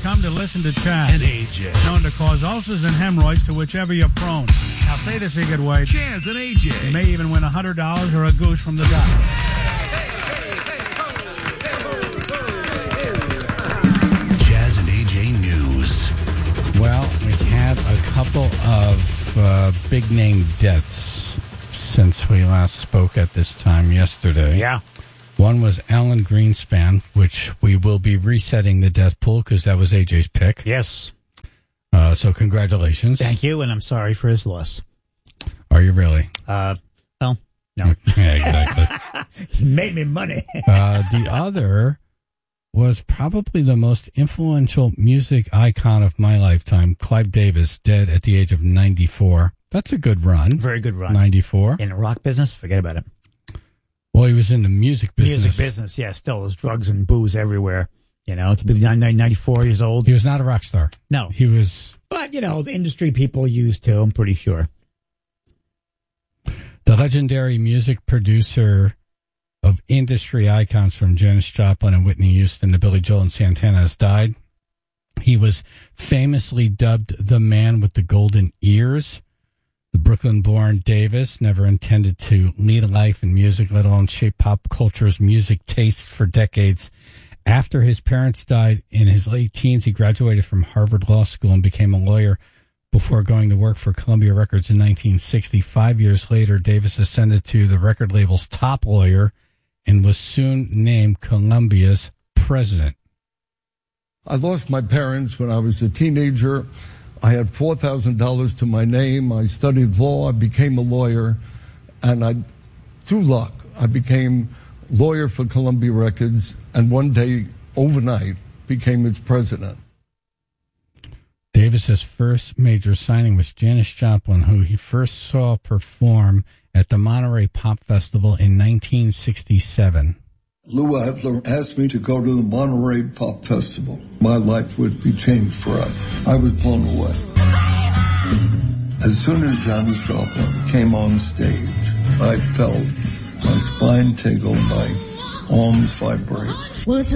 come to listen to Chaz. And AJ. Known to cause ulcers and hemorrhoids to whichever you're prone. Now say this a good way. Chaz and AJ. You may even win $100 or a goose from the doctor. Chaz and AJ News. Well, we had a couple of big-name deaths since we last spoke at this time yesterday. Yeah. One was Alan Greenspan, which we will be resetting the death pool because that was AJ's pick. Yes. So congratulations. Thank you, and I'm sorry for his loss. Are you really? Well, no. Yeah, exactly. He made me money. The other was probably the most influential music icon of my lifetime, Clive Davis, dead at the age of 94. That's a good run. Very good run. 94. In the rock business, forget about it. Well, he was in the music business. Music business, yeah. Still, there's drugs and booze everywhere. You know, to be 94 years old. He was not a rock star. No. He was... But, you know, the industry people used to, I'm pretty sure. The legendary music producer of industry icons from Janis Joplin and Whitney Houston to Billy Joel and Santana has died. He was famously dubbed the man with the golden ears. The Brooklyn-born Davis never intended to lead a life in music, let alone shape pop culture's music tastes for decades. After his parents died in his late teens, he graduated from Harvard Law School and became a lawyer before going to work for Columbia Records in 1960. 5 years later, Davis ascended to the record label's top lawyer and was soon named Columbia's president. I lost my parents when I was a teenager. I had $4,000 to my name. I studied law. I became a lawyer. And through luck, I became lawyer for Columbia Records. And one day, overnight, became its president. Davis's first major signing was Janis Joplin, who he first saw perform at the Monterey Pop Festival in 1967. Lou Adler asked me to go to the Monterey Pop Festival. My life would be changed forever. I was blown away. As soon as Janis Joplin came on stage, I felt my spine tingle, my arms vibrate. Well, it's